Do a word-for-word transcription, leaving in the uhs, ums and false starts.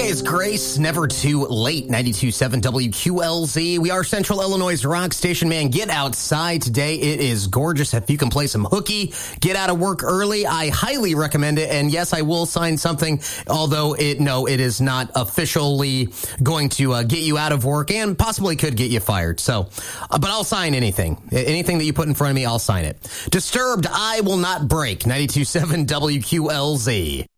is Grace, never too late, ninety-two point seven W Q L Z. We are Central Illinois' rock station, man. Get outside today. It is gorgeous. If you can play some hooky, get out of work early, I highly recommend it. And yes, I will sign something, although it no, it is not officially going to uh, get you out of work and possibly could get you fired. So, uh, but I'll sign anything. Anything that you put in front of me, I'll sign it. Disturbed, I Will Not Break, ninety-two point seven W Q L Z.